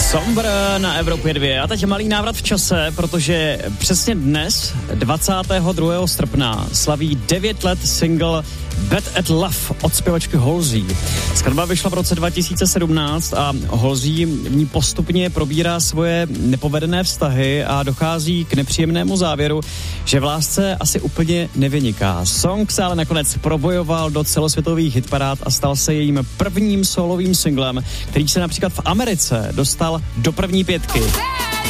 Sombr na Evropě 2. A teď malý návrat v čase, protože přesně dnes, 22. srpna, slaví 9 let single Bad at Love od zpěvačky Halsey. Skladba vyšla v roce 2017 a Halsey v ní postupně probírá svoje nepovedené vztahy a dochází k nepříjemnému závěru, že v lásce asi úplně nevyniká. Song se ale nakonec probojoval do celosvětových hitparád a stal se jejím prvním solovým singlem, který se například v Americe dostal do první 5.